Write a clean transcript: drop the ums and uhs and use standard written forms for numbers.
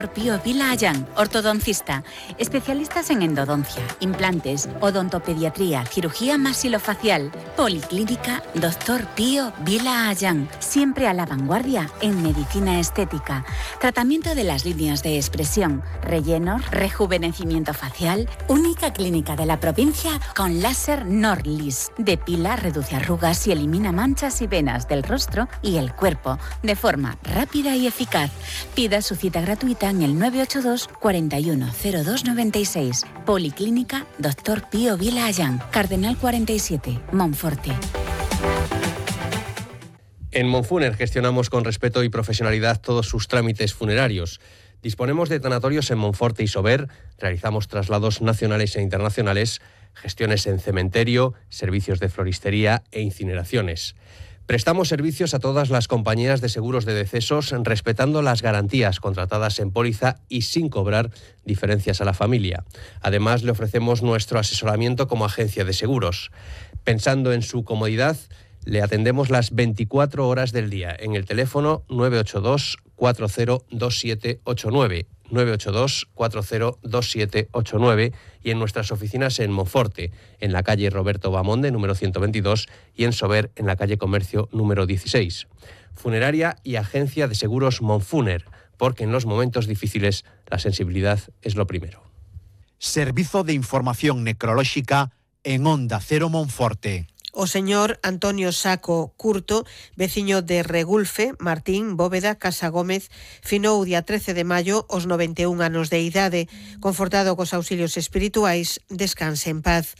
Pío Vila Ayán, ortodoncista, especialistas en endodoncia, implantes, odontopediatría, cirugía maxilofacial, Policlínica Dr. Pío Vila Ayán, siempre a la vanguardia en medicina estética, tratamiento de las líneas de expresión, rellenos, rejuvenecimiento facial, única clínica de la provincia con láser Norlis, depila, reduce arrugas y elimina manchas y venas del rostro y el cuerpo de forma rápida y eficaz. Pida su cita gratuita en el 982 410296. Policlínica Dr. Pío Vila Ayán, Cardenal 47, Monforte. En Monfuner gestionamos con respeto y profesionalidad todos sus trámites funerarios. Disponemos de tanatorios en Monforte y Sober, realizamos traslados nacionales e internacionales, gestiones en cementerio, servicios de floristería e incineraciones. Prestamos servicios a todas las compañías de seguros de decesos, respetando las garantías contratadas en póliza y sin cobrar diferencias a la familia. Además, le ofrecemos nuestro asesoramiento como agencia de seguros. Pensando en su comodidad, le atendemos las 24 horas del día en el teléfono 982 402789, 982 402789 y en nuestras oficinas en Monforte, en la calle Roberto Bamonde, número 122, y en Sober, en la calle Comercio, número 16. Funeraria y agencia de seguros Monfuner, porque en los momentos difíciles la sensibilidad es lo primero. Servizo de Información Necrolóxica en Onda Cero Monforte. O señor Antonio Saco Curto, veciño de Regulfe, Martín, Bóveda, Casa Gómez, finou o día 13 de maio os 91 anos de idade. Confortado cos auxilios espirituais, descanse en paz.